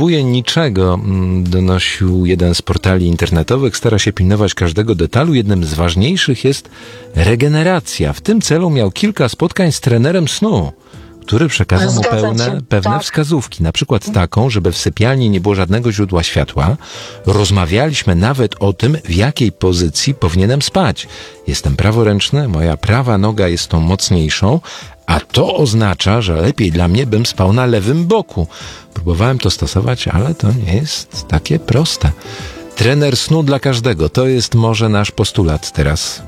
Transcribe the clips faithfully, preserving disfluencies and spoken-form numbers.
żałuje niczego, donosił jeden z portali internetowych. Stara się pilnować każdego detalu. Jednym z ważniejszych jest regeneracja. W tym celu miał kilka spotkań z trenerem snu, który przekazał mu pełne, pewne tak. wskazówki. Na przykład taką, żeby w sypialni nie było żadnego źródła światła. Rozmawialiśmy nawet o tym, w jakiej pozycji powinienem spać. Jestem praworęczny, moja prawa noga jest tą mocniejszą, a to oznacza, że lepiej dla mnie, bym spał na lewym boku. Próbowałem to stosować, ale to nie jest takie proste. Trener snu dla każdego. To jest może nasz postulat teraz.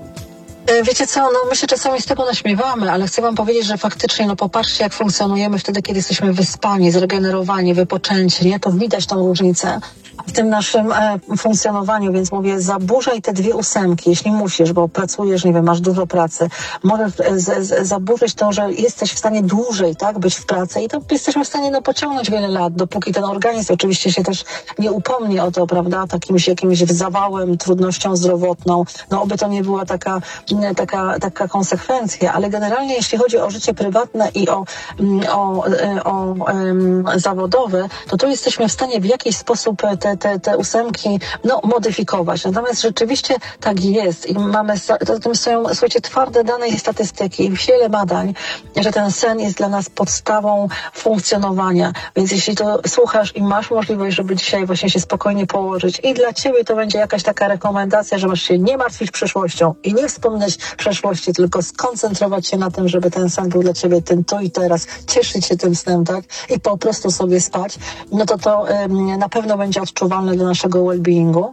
Wiecie co, no my się czasami z tego naśmiewamy, ale chcę wam powiedzieć, że faktycznie, no popatrzcie, jak funkcjonujemy wtedy, kiedy jesteśmy wyspani, zregenerowani, wypoczęci, nie? To widać tą różnicę w tym naszym e, funkcjonowaniu, więc mówię, zaburzaj te dwie ósemki, jeśli musisz, bo pracujesz, nie wiem, masz dużo pracy, możesz e, z, z, zaburzyć to, że jesteś w stanie dłużej, tak, być w pracy i to jesteśmy w stanie, no, pociągnąć wiele lat, dopóki ten organizm oczywiście się też nie upomni o to, prawda, takimś jakimś zawałem, trudnością zdrowotną, no oby to nie była taka, taka, taka konsekwencja, ale generalnie jeśli chodzi o życie prywatne i o, o, o, o um, zawodowe, to tu jesteśmy w stanie w jakiś sposób te Te, te ósemki, no, modyfikować. Natomiast rzeczywiście tak jest i mamy, za tym stoją, słuchajcie, twarde dane i statystyki i wiele badań, że ten sen jest dla nas podstawą funkcjonowania. Więc jeśli to słuchasz i masz możliwość, żeby dzisiaj właśnie się spokojnie położyć i dla ciebie to będzie jakaś taka rekomendacja, że masz się nie martwić przyszłością i nie wspomnieć przeszłości, tylko skoncentrować się na tym, żeby ten sen był dla ciebie tym tu i teraz, cieszyć się tym snem, tak? I po prostu sobie spać, no to to ym, na pewno będzie odczuwalne do naszego well-beingu.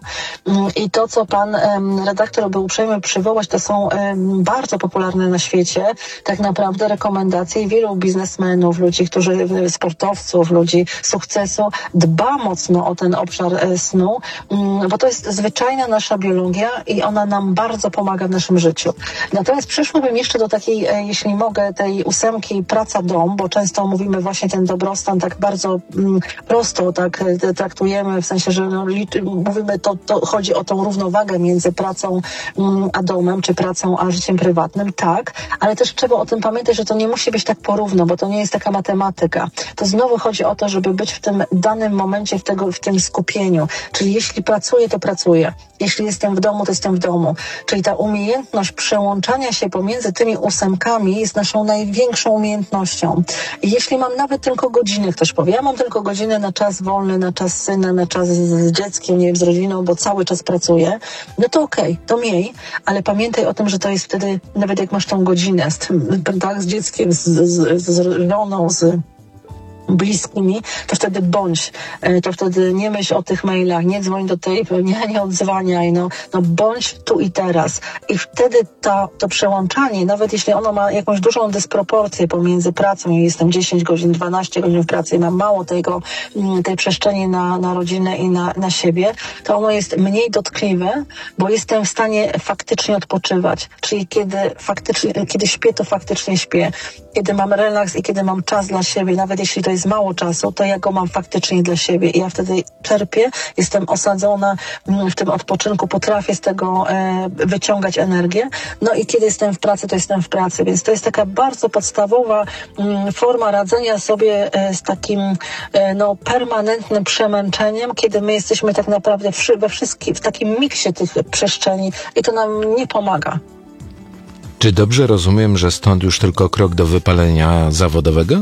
I to, co pan um, redaktor był uprzejmy przywołać, to są um, bardzo popularne na świecie tak naprawdę rekomendacje wielu biznesmenów, ludzi, którzy, sportowców, ludzi sukcesu, dba mocno o ten obszar e, snu, um, bo to jest zwyczajna nasza biologia i ona nam bardzo pomaga w naszym życiu. Natomiast przyszłabym jeszcze do takiej, e, jeśli mogę, tej ósemki praca-dom, bo często mówimy właśnie ten dobrostan tak bardzo um, prosto, tak e, traktujemy, w sensie, że no, mówimy, to, to chodzi o tą równowagę między pracą mm, a domem, czy pracą a życiem prywatnym, tak, ale też trzeba o tym pamiętać, że to nie musi być tak porówno, bo to nie jest taka matematyka. To znowu chodzi o to, żeby być w tym danym momencie, w, tego, w tym skupieniu. Czyli jeśli pracuję, to pracuję. Jeśli jestem w domu, to jestem w domu. Czyli ta umiejętność przełączania się pomiędzy tymi ósemkami jest naszą największą umiejętnością. I jeśli mam nawet tylko godzinę, ktoś powie, ja mam tylko godzinę na czas wolny, na czas syna, na czas z dzieckiem, nie wiem, z rodziną, bo cały czas pracuję, no to okej, okay, to miej, ale pamiętaj o tym, że to jest wtedy, nawet jak masz tą godzinę z tym, tak, z dzieckiem, z, z, z żoną, z bliskimi, to wtedy bądź, to wtedy nie myśl o tych mailach, nie dzwoń do tej, nie, nie odzwaniaj, no, no bądź tu i teraz. I wtedy to, to przełączanie, nawet jeśli ono ma jakąś dużą dysproporcję pomiędzy pracą, i jestem dziesięć godzin, dwanaście godzin w pracy i mam mało tego, tej przestrzeni na, na rodzinę i na, na siebie, to ono jest mniej dotkliwe, bo jestem w stanie faktycznie odpoczywać. Czyli kiedy faktycznie, kiedy śpię, to faktycznie śpię. Kiedy mam relaks i kiedy mam czas dla siebie, nawet jeśli to jest mało czasu, to ja go mam faktycznie dla siebie i ja wtedy czerpię, jestem osadzona w tym odpoczynku, potrafię z tego e, wyciągać energię. No i kiedy jestem w pracy, to jestem w pracy, więc to jest taka bardzo podstawowa m, forma radzenia sobie e, z takim e, no, permanentnym przemęczeniem, kiedy my jesteśmy tak naprawdę w, we wszystkim, w takim miksie tych przestrzeni i to nam nie pomaga. Czy dobrze rozumiem, że stąd już tylko krok do wypalenia zawodowego?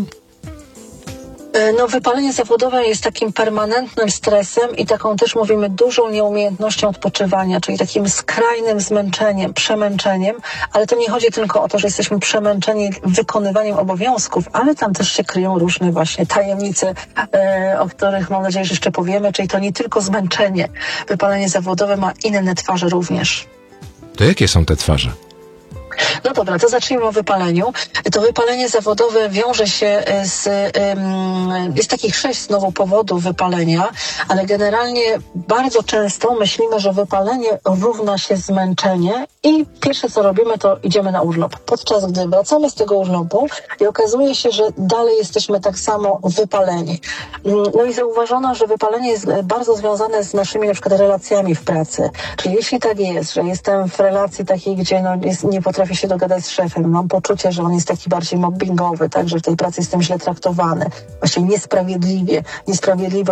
No, wypalenie zawodowe jest takim permanentnym stresem i taką też mówimy dużą nieumiejętnością odpoczywania, czyli takim skrajnym zmęczeniem, przemęczeniem, ale to nie chodzi tylko o to, że jesteśmy przemęczeni wykonywaniem obowiązków, ale tam też się kryją różne właśnie tajemnice, e, o których mam nadzieję, że jeszcze powiemy, czyli to nie tylko zmęczenie. Wypalenie zawodowe ma inne twarze również. To jakie są te twarze? No dobra, to zacznijmy o wypaleniu. To wypalenie zawodowe wiąże się z... Um, jest takich sześć znowu powodów wypalenia, ale generalnie bardzo często myślimy, że wypalenie równa się zmęczenie i pierwsze co robimy, to idziemy na urlop. Podczas gdy wracamy z tego urlopu i okazuje się, że dalej jesteśmy tak samo wypaleni. No i zauważono, że wypalenie jest bardzo związane z naszymi na przykład relacjami w pracy. Czyli jeśli tak jest, że jestem w relacji takiej, gdzie no, jest, nie potrafię się dogadać z szefem, mam poczucie, że on jest taki bardziej mobbingowy, tak, że w tej pracy jestem źle traktowany, właśnie niesprawiedliwie, niesprawiedliwie